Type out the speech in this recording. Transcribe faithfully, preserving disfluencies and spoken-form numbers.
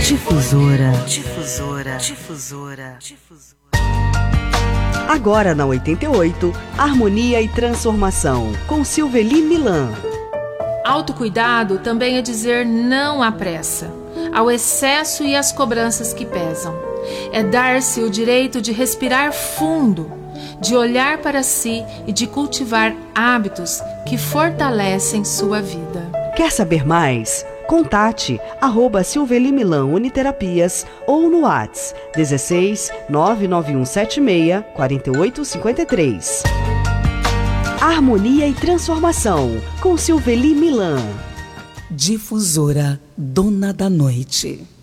Difusora. Difusora. Difusora. Difusora. Agora na oitenta e oito, Harmonia e Transformação, com Silveli Milan. Autocuidado também é dizer não à pressa, ao excesso e às cobranças que pesam. É dar-se o direito de respirar fundo, de olhar para si e de cultivar hábitos que fortalecem sua vida. Quer saber mais? Contate arroba Silveli Milan Uniterapias ou no WhatsApp dezesseis nove nove um sete seis quatro oito cinco três. Harmonia e Transformação, com Silveli Milan. Difusora, dona da noite.